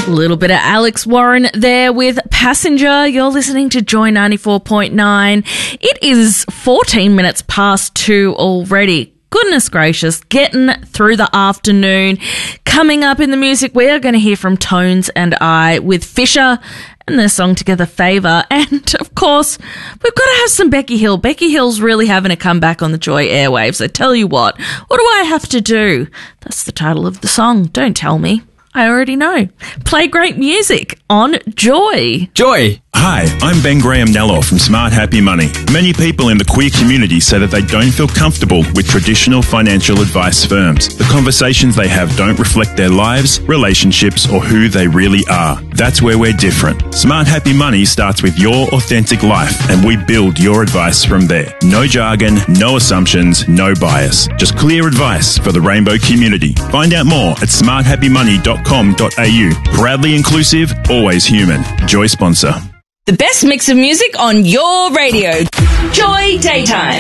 A little bit of Alex Warren there with Passenger. You're listening to Joy 94.9. It is 14 minutes past 2 already. Goodness gracious, getting through the afternoon. Coming up in the music, we are going to hear from Tones and I with Fisher and their song together, Favour. And, of course, we've got to have some Becky Hill. Becky Hill's really having a comeback on the Joy airwaves. I tell you what do I have to do? That's the title of the song. Don't tell me. I already know. Play great music on Joy. Joy! Hi, I'm Ben Graham Nello from Smart Happy Money. Many people in the queer community say that they don't feel comfortable with traditional financial advice firms. The conversations they have don't reflect their lives, relationships, or who they really are. That's where we're different. Smart Happy Money starts with your authentic life, and we build your advice from there. No jargon, no assumptions, no bias. Just clear advice for the rainbow community. Find out more at smarthappymoney.com.au. Proudly inclusive, always human. Joy sponsor. The best mix of music on your radio. Joy Daytime.